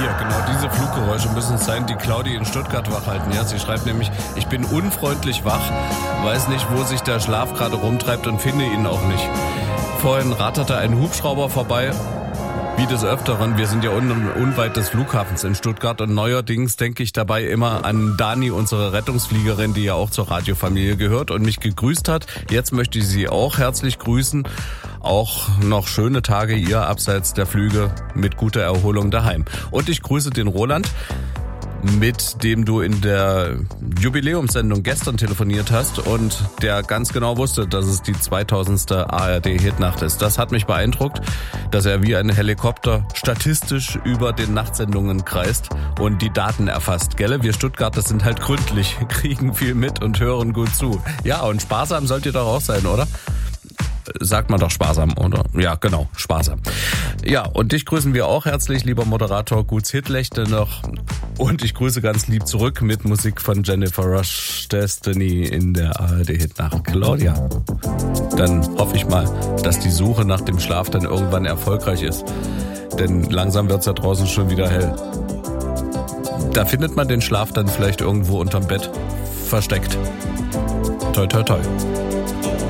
Hier, genau diese Fluggeräusche müssen es sein, die Claudi in Stuttgart wach halten. Ja, sie schreibt nämlich, ich bin unfreundlich wach, weiß nicht, wo sich der Schlaf gerade rumtreibt und finde ihn auch nicht. Vorhin ratterte ein Hubschrauber vorbei, wie des Öfteren. Wir sind ja unweit des Flughafens in Stuttgart und neuerdings denke ich dabei immer an Dani, unsere Rettungsfliegerin, die ja auch zur Radiofamilie gehört und mich gegrüßt hat. Jetzt möchte ich sie auch herzlich grüßen. Auch noch schöne Tage ihr abseits der Flüge mit guter Erholung daheim. Und ich grüße den Roland, mit dem du in der Jubiläumssendung gestern telefoniert hast und der ganz genau wusste, dass es die 2000. ARD-Hitnacht ist. Das hat mich beeindruckt, dass er wie ein Helikopter statistisch über den Nachtsendungen kreist und die Daten erfasst. Gell? Wir Stuttgarter sind halt gründlich, kriegen viel mit und hören gut zu. Ja, und sparsam sollt ihr doch auch sein, oder? Sagt man doch sparsam, oder? Ja, genau, sparsam. Ja, und dich grüßen wir auch herzlich, lieber Moderator Guts Hitlechte noch. Und ich grüße ganz lieb zurück mit Musik von Jennifer Rush, Destiny in der ARD-Hitnacht. Claudia, dann hoffe ich mal, dass die Suche nach dem Schlaf dann irgendwann erfolgreich ist. Denn langsam wird's ja draußen schon wieder hell. Da findet man den Schlaf dann vielleicht irgendwo unterm Bett versteckt. Toi, toi, toi.